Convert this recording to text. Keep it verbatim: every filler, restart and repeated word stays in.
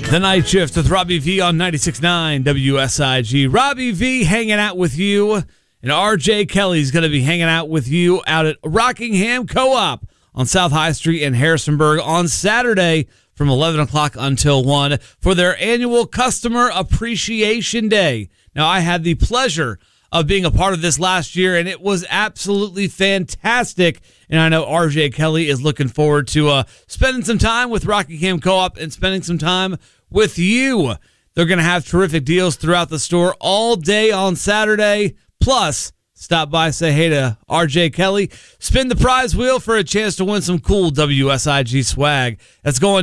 The Night Shift with Robbie V on ninety-six point nine W S I G. Robbie V hanging out with you, and R J Kelly's going to be hanging out with you out at Rockingham Co-op on South High Street in Harrisonburg on Saturday from eleven o'clock until one for their annual Customer Appreciation Day. Now, I had the pleasure of being a part of this last year, and it was absolutely fantastic. And I know R J Kelly is looking forward to uh, spending some time with Rockingham Co-op and spending some time with you. They're going to have terrific deals throughout the store all day on Saturday. Plus, stop by, say hey to R J Kelly, spin the prize wheel for a chance to win some cool W S I G swag. That's going